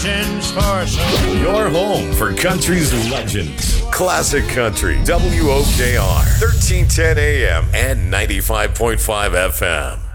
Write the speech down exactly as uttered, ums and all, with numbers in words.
Legends for soul. Your home for country's legends. Classic Country. W O K R. thirteen ten A M and ninety-five point five F M.